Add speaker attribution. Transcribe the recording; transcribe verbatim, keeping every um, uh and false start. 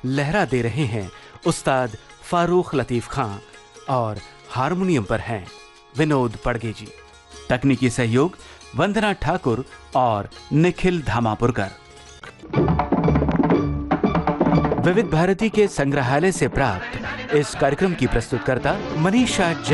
Speaker 1: लहरा दे रहे हैं उस्ताद फारूक लतीफ खां और हारमोनियम पर हैं विनोद पड़गे जी। तकनीकी सहयोग वंदना ठाकुर और निखिल धामापुरकर। विविध भारती के संग्रहालय से प्राप्त इस कार्यक्रम की प्रस्तुतकर्ता मनीषा।